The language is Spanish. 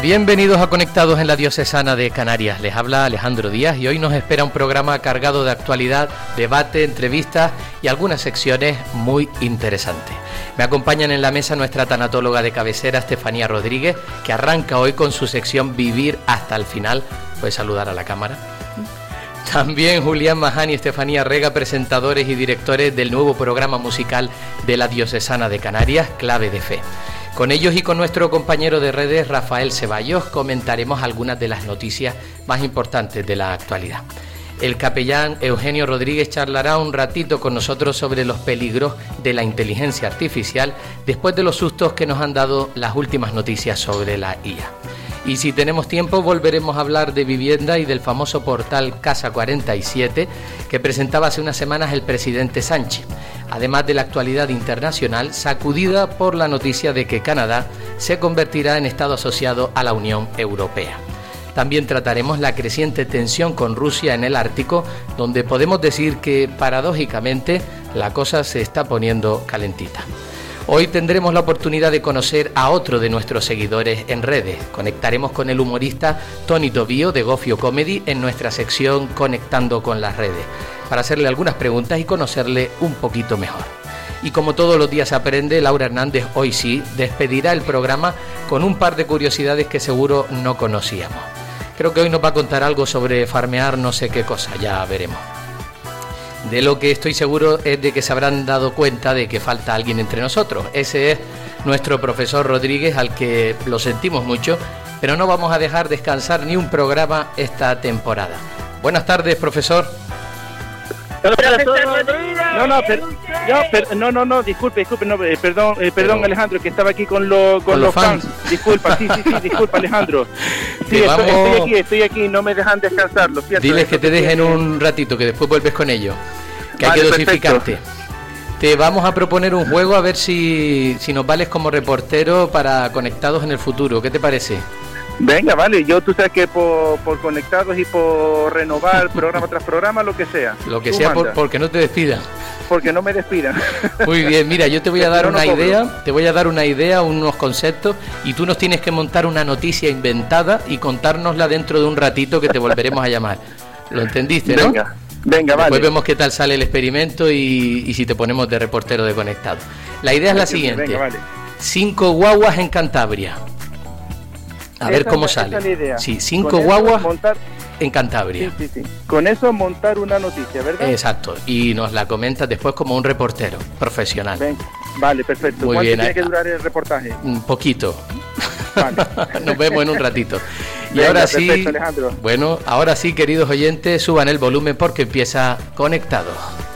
Bienvenidos a Conectados en la Diocesana de Canarias. Les habla Alejandro Díaz y hoy nos espera un programa cargado de actualidad, debate, entrevistas y algunas secciones muy interesantes. Me acompañan en la mesa nuestra tanatóloga de cabecera, Estefanía Rodríguez, que arranca hoy con su sección Vivir hasta el final. ¿Puedes saludar a la cámara? También Julián Maján y Estefanía Rega, presentadores y directores del nuevo programa musical de la Diocesana de Canarias, Clave de Fe. Con ellos y con nuestro compañero de redes, Rafael Ceballos, comentaremos algunas de las noticias más importantes de la actualidad. El capellán Eugenio Rodríguez charlará un ratito con nosotros sobre los peligros de la inteligencia artificial después de los sustos que nos han dado las últimas noticias sobre la IA. Y si tenemos tiempo volveremos a hablar de vivienda y del famoso portal Casa 47 que presentaba hace unas semanas el presidente Sánchez, además de la actualidad internacional sacudida por la noticia de que Canadá se convertirá en Estado asociado a la Unión Europea. También trataremos la creciente tensión con Rusia en el Ártico, donde podemos decir que paradójicamente la cosa se está poniendo calentita. Hoy tendremos la oportunidad de conocer a otro de nuestros seguidores en redes. Conectaremos con el humorista Tony Tobío de Gofio Comedy en nuestra sección Conectando con las redes, para hacerle algunas preguntas y conocerle un poquito mejor. Y como todos los días se aprende, Laura Hernández hoy sí despedirá el programa con un par de curiosidades que seguro no conocíamos. Creo que hoy nos va a contar algo sobre farmear no sé qué cosa, ya veremos. De lo que estoy seguro es de que se habrán dado cuenta de que falta alguien entre nosotros. Ese es nuestro profesor Rodríguez, al que lo sentimos mucho, pero no vamos a dejar descansar ni un programa esta temporada. Buenas tardes, profesor. No, disculpe, perdón Alejandro, que estaba aquí con los fans. Disculpa, sí, disculpa Alejandro. Sí, estoy aquí, no me dejan descansar, lo cierto. Diles que te dejen un ratito, que después vuelves con ellos, que hay que dosificarte. Perfecto. Te vamos a proponer un juego a ver si nos vales como reportero para Conectados en el futuro, ¿qué te parece? Venga, vale, tú sabes que por Conectados y por renovar programa tras programa, lo que sea. Lo que sea, porque no te despidan. Porque no me despidan. Muy bien, mira, yo te voy a dar una idea, unos conceptos, y tú nos tienes que montar una noticia inventada y contárnosla dentro de un ratito que te volveremos a llamar. ¿Lo entendiste, no? Venga, vale. Después vemos qué tal sale el experimento y si te ponemos de reportero de Conectado. La idea es la siguiente. Venga, vale. 5 guaguas en Cantabria. A ver cómo sale. Sí, 5 guaguas en Cantabria. Sí. Con eso montar una noticia, ¿verdad? Exacto. Y nos la comentas después como un reportero profesional. Venga. Vale, perfecto. Muy ¿Cuánto bien. Tiene que durar el reportaje? Un poquito. Vale. Nos vemos en un ratito. Y venga, ahora sí, perfecto, Alejandro. Bueno, ahora sí, queridos oyentes, suban el volumen porque empieza Conectado.